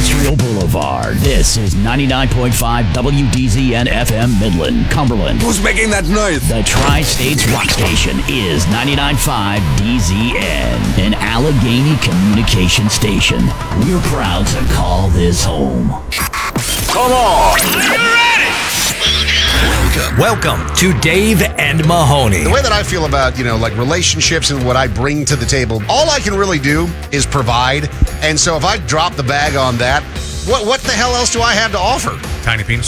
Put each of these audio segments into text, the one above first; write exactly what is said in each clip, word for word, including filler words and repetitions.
Industrial Boulevard. This is ninety-nine point five W D Z N F M Midland, Cumberland. Who's making that noise? The Tri-States Rock Station is ninety-nine point five D Z N, an Allegheny communication station. We're proud to call this home. Come on! Are you ready? Welcome. Welcome to Dave and Mahoney. The way that I feel about, you know, like relationships and what I bring to the table, all I can really do is provide. And so if I drop the bag on that, what what the hell else do I have to offer? Tiny penis.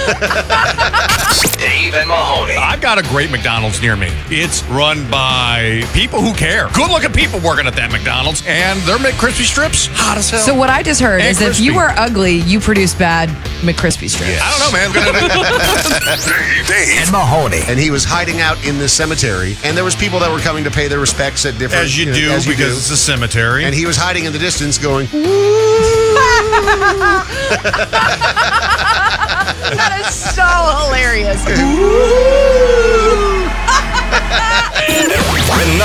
Dave and Mahoney. I've got a great McDonald's near me. It's run by people who care. Good-looking people working at that McDonald's, and their McCrispy strips hot as hell. So what I just heard And is if you crispy. are ugly, you produce bad McCrispy strips. I don't know, man. Dave, Dave. And Mahoney. And he was hiding out in the cemetery, and there was people that were coming to pay their respects at different... As you know, do, as you because do. it's a cemetery. And he was hiding in the distance going... That is so hilarious. And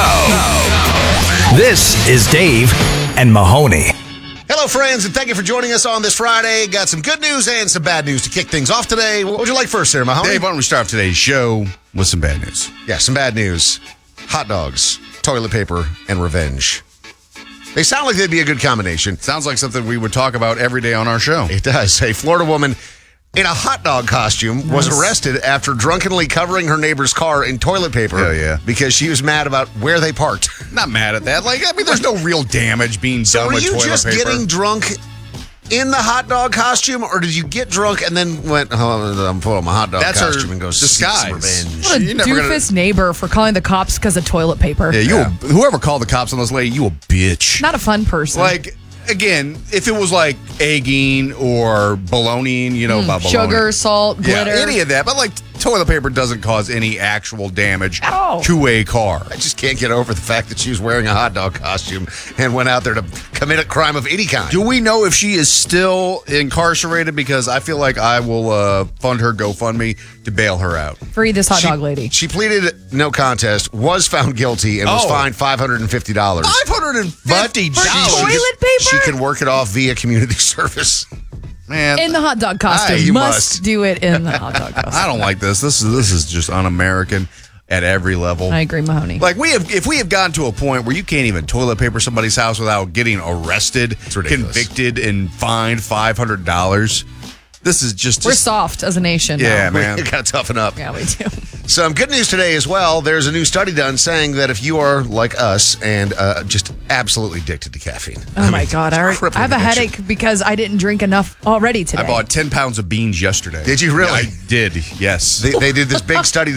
now, this is Dave and Mahoney. Hello, friends, and thank you for joining us on this Friday. Got some good news and some bad news to kick things off today. What would you like first, Sarah Mahoney? Dave, why don't we start off today's show with some bad news? Yeah, some bad news. Hot dogs, toilet paper, and revenge. They sound like they'd be a good combination. Sounds like something we would talk about every day on our show. It does. A Florida woman in a hot dog costume was Nice. arrested after drunkenly covering her neighbor's car in toilet paper. Hell yeah. Because she was mad about where they parked. Not mad at that. Like, I mean, there's no real damage being So done were with you toilet just paper. getting drunk in the hot dog costume, or did you get drunk and then went, oh, I'm pulling my hot dog That's her costume and go seek disguise. some revenge? What a You're never gonna- doofus neighbor for calling the cops because of toilet paper. Yeah, you. A, whoever called the cops on this lady, you a bitch. Not a fun person. Like, again, if it was like egging or bologna, you know about bologna. Sugar, salt, Yeah, glitter. any of that. But like, toilet paper doesn't cause any actual damage At all. to a car. I just can't get over the fact that she was wearing a hot dog costume and went out there to commit a crime of any kind. Do we know if she is still incarcerated? Because I feel like I will uh, fund her GoFundMe to bail her out. Free this hot She- dog lady. She pleaded no contest, was found guilty, and was Oh. fined five hundred fifty dollars. five hundred fifty But dollars. she- Toilet paper? She can work it off via community service. Man, In the hot dog costume. Aye, you must, must. do it in the hot dog costume. I don't like this. This is this is just un-American at every level. I agree, Mahoney. Like we have, if we have gotten to a point where you can't even toilet paper somebody's house without getting arrested, ridiculous. convicted, and fined five hundred dollars, this is just. We're just- soft as a nation. Yeah, now. man. You got to toughen up. Yeah, we do. Some good news today as well. There's a new study done saying that if you are like us and uh, just absolutely addicted to caffeine. Oh, my God. I, already- crippling I have a addiction. headache because I didn't drink enough already today. I bought ten pounds of beans yesterday. Did you really? I did. Yes. They, they did this big study